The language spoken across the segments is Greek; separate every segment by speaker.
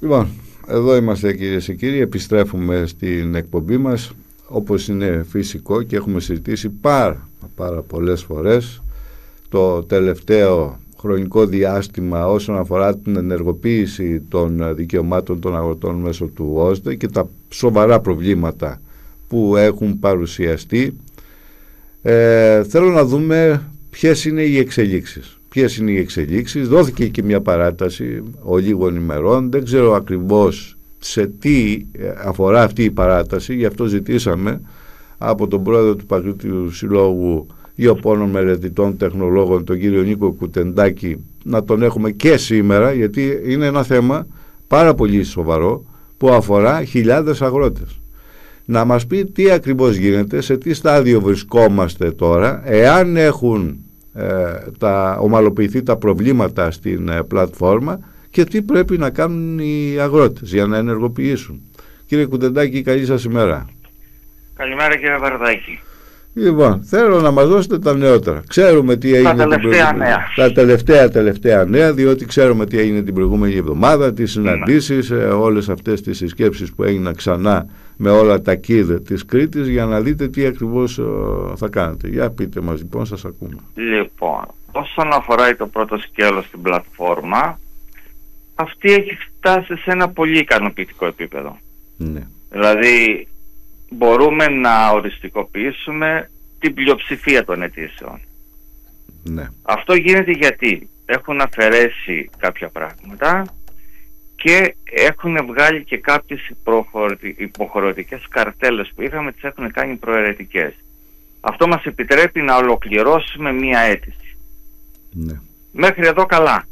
Speaker 1: Λοιπόν, εδώ είμαστε κυρίες και κύριοι, επιστρέφουμε στην εκπομπή μας όπως είναι φυσικό και έχουμε συζητήσει πάρα πολλές φορές το τελευταίο χρονικό διάστημα όσον αφορά την ενεργοποίηση των δικαιωμάτων των αγροτών μέσω του ΟΣΔΕ και τα σοβαρά προβλήματα που έχουν παρουσιαστεί. Θέλω να δούμε ποιες είναι οι εξελίξεις. Δόθηκε και μια παράταση ολίγων ημερών. Δεν ξέρω ακριβώς σε τι αφορά αυτή η παράταση. Γι' αυτό ζητήσαμε από τον πρόεδρο του Παγκόσμιου Συλλόγου Γεωπόνων Μελετητών Τεχνολόγων, τον κύριο Νίκο Κουτεντάκη, να τον έχουμε και σήμερα, γιατί είναι ένα θέμα πάρα πολύ σοβαρό που αφορά χιλιάδες αγρότες. Να μας πει τι ακριβώς γίνεται, σε τι στάδιο βρισκόμαστε τώρα, εάν έχουν ομαλοποιηθεί τα προβλήματα στην πλατφόρμα και τι πρέπει να κάνουν οι αγρότες για να ενεργοποιήσουν. Κύριε Κουτεντάκη, καλή σας ημέρα.
Speaker 2: Καλημέρα κύριε Βαρδάκη.
Speaker 1: Λοιπόν, θέλω να μας δώσετε τα νεότερα. Ξέρουμε τι έγινε τα τελευταία νέα, διότι ξέρουμε τι έγινε την προηγούμενη εβδομάδα, τις συναντήσεις, όλες αυτές τις συσκέψεις που έγιναν ξανά με όλα τα κίδε της Κρήτης, για να δείτε τι ακριβώς θα κάνετε. Για πείτε μας λοιπόν, σας ακούμε.
Speaker 2: Λοιπόν, όσον αφορά το πρώτο σκέλος στην πλατφόρμα, αυτή έχει φτάσει σε ένα πολύ ικανοποιητικό επίπεδο.
Speaker 1: Ναι.
Speaker 2: Δηλαδή μπορούμε να οριστικοποιήσουμε την πλειοψηφία των αιτήσεων.
Speaker 1: Ναι.
Speaker 2: Αυτό γίνεται γιατί έχουν αφαιρέσει κάποια πράγματα και έχουν βγάλει και κάποιες υποχρεωτικές καρτέλες που είχαμε, τις έχουν κάνει προαιρετικές. Αυτό μας επιτρέπει να ολοκληρώσουμε μία αίτηση.
Speaker 1: Ναι.
Speaker 2: Μέχρι εδώ καλά.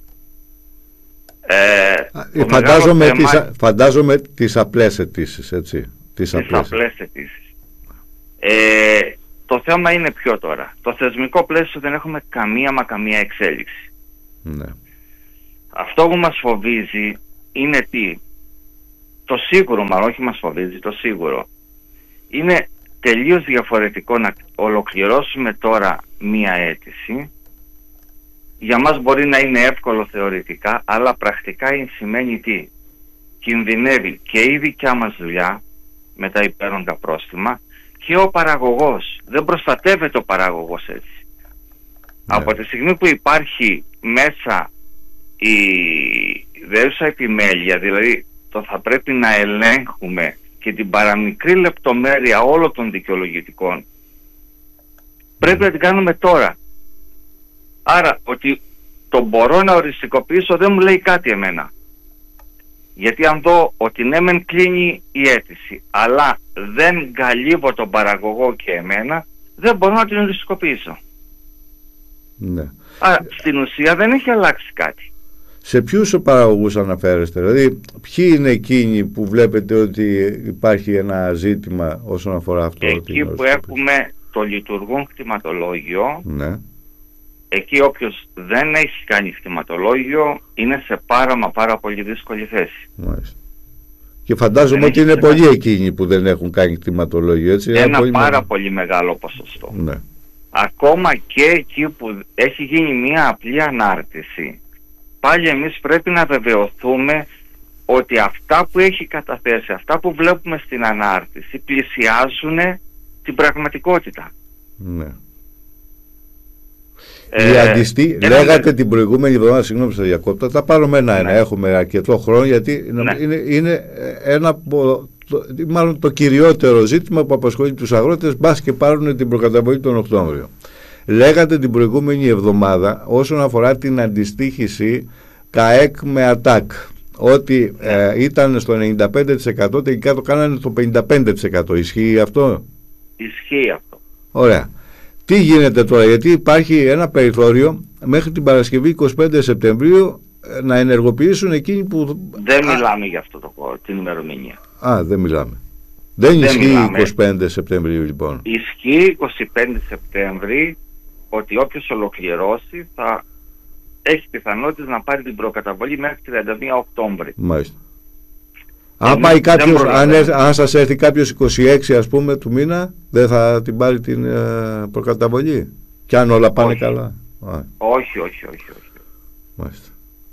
Speaker 1: Φαντάζομαι τις απλές αιτήσεις, έτσι. Τις
Speaker 2: απλές αιτήσεις. Το θέμα είναι ποιο τώρα. Το θεσμικό πλαίσιο δεν έχουμε καμία εξέλιξη.
Speaker 1: Ναι.
Speaker 2: Αυτό που μας φοβίζει είναι τι. Το σίγουρο, μάλλον όχι μας φοβίζει, το σίγουρο. Είναι τελείως διαφορετικό να ολοκληρώσουμε τώρα μία αίτηση. Για μας μπορεί να είναι εύκολο θεωρητικά, αλλά πρακτικά σημαίνει τι. Κινδυνεύει και η δικιά μας δουλειά με τα υπέρογκα πρόστιμα και ο παραγωγός. Δεν προστατεύεται ο παραγωγός έτσι.
Speaker 1: Ναι.
Speaker 2: Από τη στιγμή που υπάρχει μέσα η δέουσα επιμέλεια, δηλαδή το θα πρέπει να ελέγχουμε και την παραμικρή λεπτομέρεια όλων των δικαιολογητικών, πρέπει να την κάνουμε τώρα. Άρα ότι το μπορώ να οριστικοποιήσω δεν μου λέει κάτι εμένα. Γιατί αν δω ότι ναι μεν κλείνει η αίτηση, αλλά δεν καλύβω τον παραγωγό και εμένα, δεν μπορώ να την οριστικοποιήσω.
Speaker 1: Ναι.
Speaker 2: Άρα στην ουσία δεν έχει αλλάξει κάτι.
Speaker 1: Σε ποιους παραγωγούς αναφέρεστε, δηλαδή ποιοι είναι εκείνοι που βλέπετε ότι υπάρχει ένα ζήτημα όσον αφορά αυτό?
Speaker 2: Εκεί που έχουμε το λειτουργούν κτηματολόγιο,
Speaker 1: ναι.
Speaker 2: Εκεί όποιος δεν έχει κάνει κτηματολόγιο είναι σε πάρα πολύ δύσκολη θέση.
Speaker 1: Μάλιστα. Και φαντάζομαι ότι είναι πολλοί εκείνοι που δεν έχουν κάνει κτηματολόγιο, έτσι.
Speaker 2: Πάρα πολύ μεγάλο ποσοστό.
Speaker 1: Ναι.
Speaker 2: Ακόμα και εκεί που έχει γίνει μια απλή ανάρτηση, πάλι εμείς πρέπει να βεβαιωθούμε ότι αυτά που έχει καταθέσει, αυτά που βλέπουμε στην ανάρτηση πλησιάζουν την πραγματικότητα.
Speaker 1: Ναι. Λέγατε την προηγούμενη εβδομάδα, συγγνώμη στα διακόπτα, τα πάρουμε ένα-ένα. Έχουμε αρκετό χρόνο, γιατί είναι μάλλον το κυριότερο ζήτημα που απασχολεί τους αγρότες, μπας και πάρουν την προκαταβολή τον Οκτώβριο. Λέγατε την προηγούμενη εβδομάδα όσον αφορά την αντιστοίχηση ΚΑΕΚ με ΑΤΑΚ, ότι ήταν στο 95%, τελικά το κάνανε στο 55%. Ισχύει αυτό?
Speaker 2: Ισχύει αυτό.
Speaker 1: Ωραία. Τι γίνεται τώρα, γιατί υπάρχει ένα περιθώριο μέχρι την Παρασκευή 25 Σεπτεμβρίου να ενεργοποιήσουν εκείνοι που...
Speaker 2: Δεν μιλάμε για αυτό την ημερομηνία.
Speaker 1: Δεν μιλάμε. Δεν ισχύει 25 Σεπτεμβρίου λοιπόν.
Speaker 2: Ισχύει 25 Σεπτεμβρίου ότι όποιος ολοκληρώσει θα έχει πιθανότητες να πάρει την προκαταβολή μέχρι 31 Οκτώβρη.
Speaker 1: Μάλιστα. Αν πάει κάποιος, αν σας έρθει κάποιος 26 ας πούμε του μήνα, δεν θα την πάρει την προκαταβολή? Και αν όλα πάνε καλά?
Speaker 2: Όχι.
Speaker 1: Μάλιστα.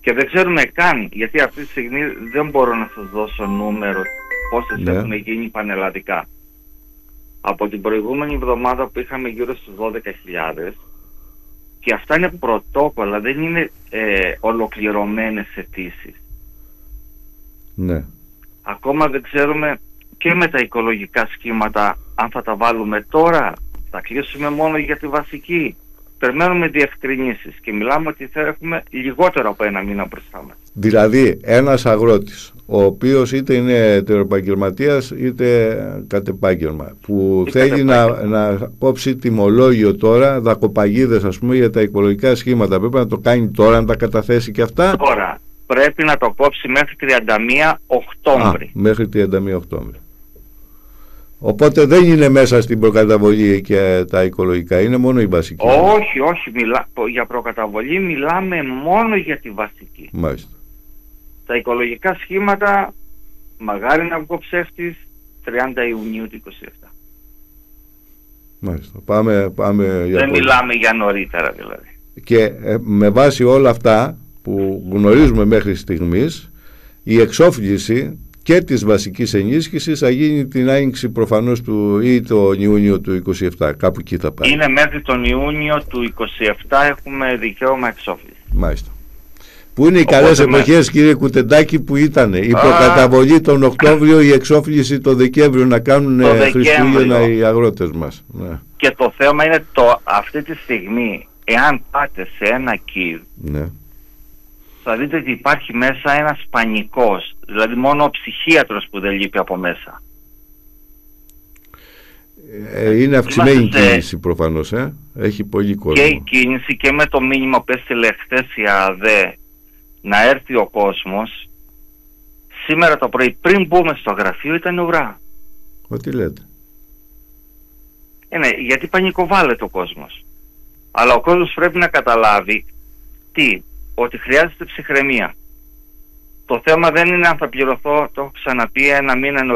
Speaker 2: Και δεν ξέρουμε καν, γιατί αυτή τη στιγμή δεν μπορώ να σας δώσω νούμερο πόσες έχουν γίνει πανελλαδικά. Από την προηγούμενη εβδομάδα που είχαμε γύρω στους 12.000, και αυτά είναι πρωτόκολλα, δεν είναι ολοκληρωμένες αιτήσεις.
Speaker 1: Ναι.
Speaker 2: Ακόμα δεν ξέρουμε και με τα οικολογικά σχήματα αν θα τα βάλουμε τώρα, θα κλείσουμε μόνο για τη βασική. Περιμένουμε διευκρινήσεις και μιλάμε ότι θα έχουμε λιγότερο από ένα μήνα μπροστά μας.
Speaker 1: Δηλαδή ένας αγρότης, ο οποίος είτε είναι ετεροεπαγγελματίας είτε κατ' επάγγελμα, που θέλει να κόψει τιμολόγιο τώρα, δακοπαγίδες ας πούμε για τα οικολογικά σχήματα, πρέπει να το κάνει τώρα, να τα καταθέσει και αυτά?
Speaker 2: Τώρα πρέπει να το κόψει μέχρι 31 Οκτώβρη.
Speaker 1: Μέχρι 31 Οκτώβρη. Οπότε δεν είναι μέσα στην προκαταβολή και τα οικολογικά, είναι μόνο η βασική.
Speaker 2: Όχι, για προκαταβολή μιλάμε μόνο για τη βασική.
Speaker 1: Μάλιστα. Τα
Speaker 2: οικολογικά σχήματα, μαγάρι να βγω ψεύτης, 30 Ιουνίου του 27.
Speaker 1: Μάλιστα. Πάμε για
Speaker 2: δεν μιλάμε για νωρίτερα δηλαδή.
Speaker 1: Και με βάση όλα αυτά που γνωρίζουμε μέχρι στιγμής, η εξόφληση και της βασικής ενίσχυσης θα γίνει την άνοιξη προφανώς ή τον Ιούνιο του 27, κάπου εκεί θα πάει.
Speaker 2: Είναι μέχρι τον Ιούνιο του 27 έχουμε δικαίωμα εξόφληση.
Speaker 1: Μάλιστα. Πού είναι οι καλές εποχές, κύριε Κουτεντάκη, που ήταν η προκαταβολή τον Οκτώβριο, η εξόφληση τον Δεκέμβριο, να κάνουν Χριστούγεννα οι αγρότες μας. Ναι.
Speaker 2: Και το θέμα είναι αυτή τη στιγμή, εάν πάτε σε ένα ΚΙΔ, θα δείτε ότι υπάρχει μέσα ένας πανικός, δηλαδή μόνο ο ψυχίατρος που δεν λείπει από μέσα.
Speaker 1: Είναι αυξημένη κίνηση προφανώς, έχει πολύ κόσμο.
Speaker 2: Και η κίνηση και με το μήνυμα που έστειλε χθες η ΑΔΕ να έρθει ο κόσμος, σήμερα το πρωί πριν μπούμε στο γραφείο ήταν ουρά.
Speaker 1: Ό,τι λέτε.
Speaker 2: Ναι, γιατί πανικοβάλλεται ο κόσμος. Αλλά ο κόσμος πρέπει να καταλάβει ότι χρειάζεται ψυχραιμία. Το θέμα δεν είναι αν θα πληρωθώ, το έχω ξαναπεί, ένα μήνα